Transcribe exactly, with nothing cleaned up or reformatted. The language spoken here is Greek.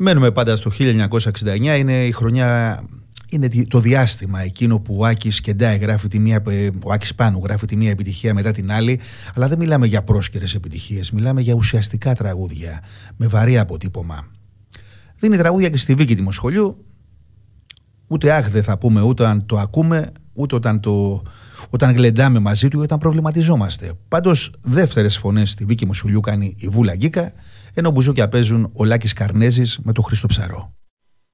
Μένουμε πάντα στο χίλια εννιακόσια εξήντα εννιά, είναι η χρονιά, είναι το διάστημα εκείνο που ο Άκης Κεντάη γράφει τη μία, ο Άκης Πάνου γράφει τη μία επιτυχία μετά την άλλη, αλλά δεν μιλάμε για πρόσκαιρες επιτυχίες, μιλάμε για ουσιαστικά τραγούδια με βαρύ αποτύπωμα. Δίνει τραγούδια και στη Βίκη Δημοσχολιού, ούτε αχ δεν θα πούμε ούτε αν το ακούμε, ούτε όταν, το, όταν γλεντάμε μαζί του ή όταν προβληματιζόμαστε. Πάντως δεύτερες φωνές στη Βίκη Δημοσχολιού κάνει η Βούλα Γκίκα, ενώ μπουζούκια παίζουν ο Λάκης Καρνέζης με τον Χρήστο Ψαρό.